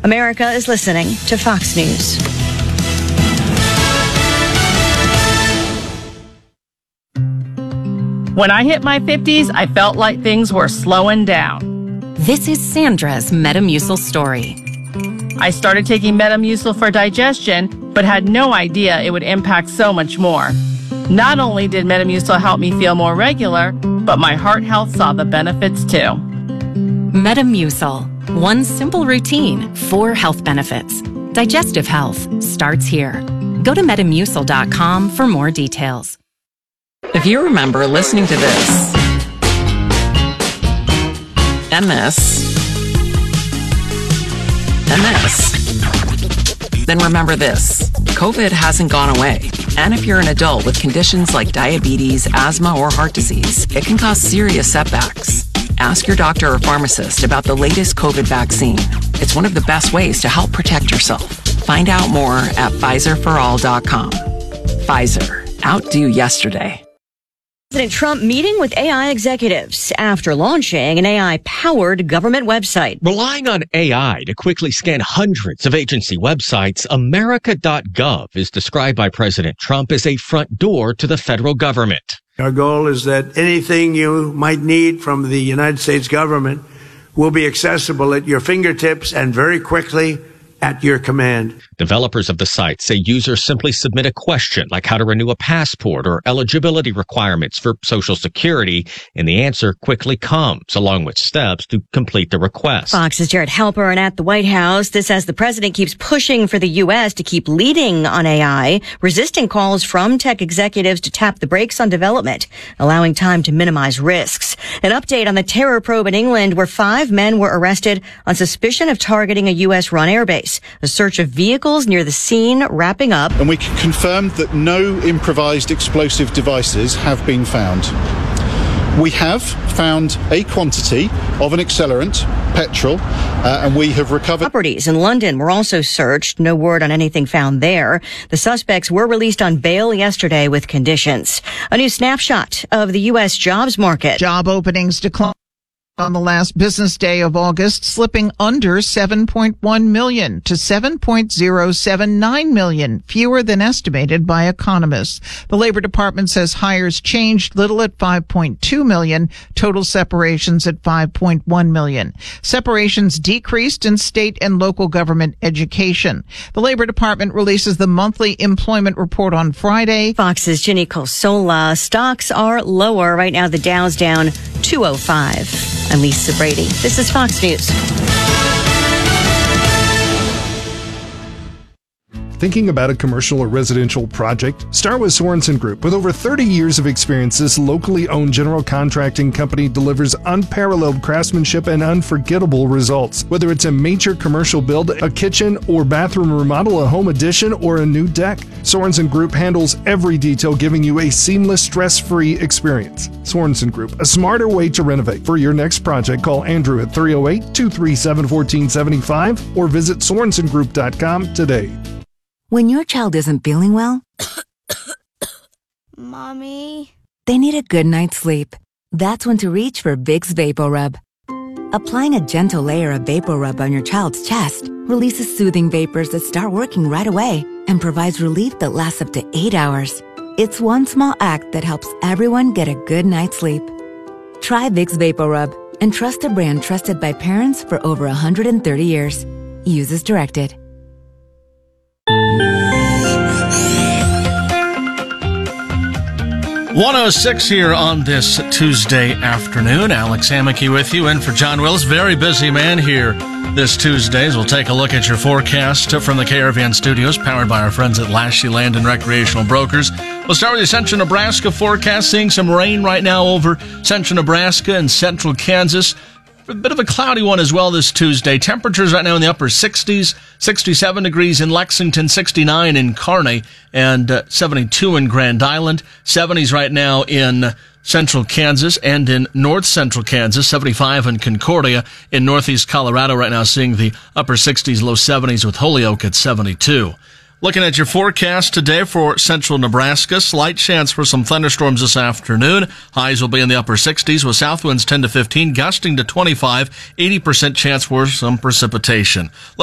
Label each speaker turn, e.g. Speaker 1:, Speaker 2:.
Speaker 1: America is listening to Fox News.
Speaker 2: When I hit my 50s, I felt like things were slowing down.
Speaker 3: This is Sandra's Metamucil story.
Speaker 2: I started taking Metamucil for digestion, but had no idea it would impact so much more. Not only did Metamucil help me feel more regular, but my heart health saw the benefits too.
Speaker 3: Metamucil. One simple routine, 4 health benefits. Digestive health starts here. Go to Metamucil.com for more details.
Speaker 4: If you remember listening to this, and this, and this, then remember this. COVID hasn't gone away. And if you're an adult with conditions like diabetes, asthma, or heart disease, it can cause serious setbacks. Ask your doctor or pharmacist about the latest COVID vaccine. It's one of the best ways to help protect yourself. Find out more at PfizerForAll.com. Pfizer. Outdo yesterday.
Speaker 1: President Trump meeting with AI executives after launching an AI-powered government website.
Speaker 5: Relying on AI to quickly scan hundreds of agency websites, America.gov is described by President Trump as a front door to the federal government.
Speaker 6: Our goal is that anything you might need from the United States government will be accessible at your fingertips and very quickly at your command.
Speaker 5: Developers of the site say users simply submit a question like how to renew a passport or eligibility requirements for Social Security, and the answer quickly comes, along with steps to complete the request.
Speaker 1: Fox's Jared Halpern and at the White House, this as the president keeps pushing for the U.S. to keep leading on AI, resisting calls from tech executives to tap the brakes on development, allowing time to minimize risks. An update on the terror probe in England where 5 men were arrested on suspicion of targeting a U.S.-run airbase. A search of vehicles near the scene wrapping up.
Speaker 7: And we can confirm that no improvised explosive devices have been found. We have found a quantity of an accelerant, petrol, and we have recovered...
Speaker 1: Properties in London were also searched. No word on anything found there. The suspects were released on bail yesterday with conditions. A new snapshot of the U.S. jobs market.
Speaker 8: Job openings declined on the last business day of August, slipping under 7.1 million to 7.079 million, fewer than estimated by economists. The Labor Department says hires changed little at 5.2 million, total separations at 5.1 million. Separations decreased in state and local government education. The Labor Department releases the monthly employment report on Friday.
Speaker 1: Fox's Ginny Cosola. Stocks are lower. Right now, the Dow's down 205. I'm Lisa Brady. This is Fox News.
Speaker 9: Thinking about a commercial or residential project? Start with Sorensen Group. With over 30 years of experience, this locally owned general contracting company delivers unparalleled craftsmanship and unforgettable results. Whether it's a major commercial build, a kitchen or bathroom remodel, a home addition, or a new deck, Sorensen Group handles every detail, giving you a seamless, stress-free experience. Sorensen Group, a smarter way to renovate. For your next project, call Andrew at 308-237-1475 or visit SorensonGroup.com today.
Speaker 10: When your child isn't feeling well,
Speaker 11: Mommy,
Speaker 10: they need a good night's sleep. That's when to reach for Vicks VapoRub. Applying a gentle layer of VapoRub on your child's chest releases soothing vapors that start working right away and provides relief that lasts up to 8 hours. It's one small act that helps everyone get a good night's sleep. Try Vicks VapoRub and trust a brand trusted by parents for over 130 years. Use as directed.
Speaker 12: 1:06 here on this Tuesday afternoon. Alex Hammocky with you, and for John Willis. Very busy man here this Tuesday. We'll take a look at your forecast from the KRVN studios, powered by our friends at Lashley Land and Recreational Brokers. We'll start with the Central Nebraska forecast. Seeing some rain right now over Central Nebraska and Central Kansas. A bit of a cloudy one as well this Tuesday. Temperatures right now in the upper 60s, 67 degrees in Lexington, 69 in Kearney, and 72 in Grand Island. 70s right now in central Kansas and in north central Kansas, 75 in Concordia. In northeast Colorado right now, seeing the upper 60s, low 70s with Holyoke at 72. Looking at your forecast today for central Nebraska, slight chance for some thunderstorms this afternoon. Highs will be in the upper 60s with south winds 10 to 15, gusting to 25, 80% chance for some precipitation.